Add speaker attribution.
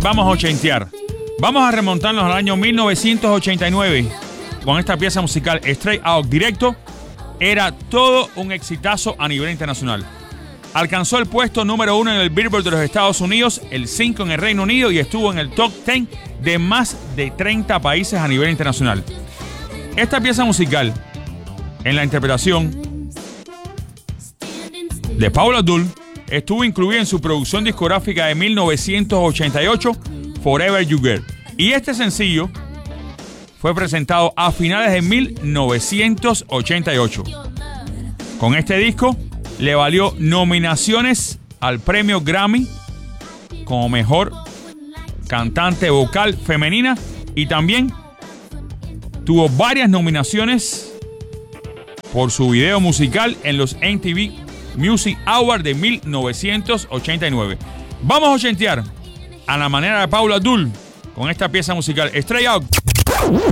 Speaker 1: vamos a ochentear. Vamos a remontarnos al año 1989 con esta pieza musical Straight Out Directo. Era todo un exitazo a nivel internacional. Alcanzó el puesto número 1 en el Billboard de los Estados Unidos, el 5 en el Reino Unido y estuvo en el top 10 de más de 30 países a nivel internacional. Esta pieza musical, en la interpretación de Paula Abdul, estuvo incluida en su producción discográfica de 1988, Forever You Girl. Y este sencillo fue presentado a finales de 1988. Con este disco le valió nominaciones al premio Grammy como mejor cantante vocal femenina y también tuvo varias nominaciones por su video musical en los MTV Music Awards de 1989. Vamos a ochentear a la manera de Paula Abdul con esta pieza musical Straight Out.